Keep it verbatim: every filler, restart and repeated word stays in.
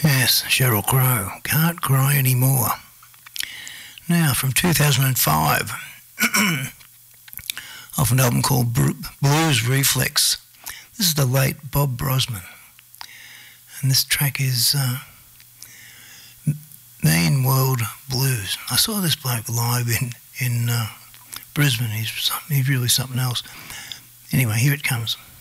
Yes, Sheryl Crow. Can't Cry Anymore. Now, from two thousand five, off an album called Blues Reflex. This is the late Bob Brosman. And this track is uh, Mean World Blues. I saw this bloke live in, in uh, Brisbane. He's, he's really something else. Anyway, here it comes.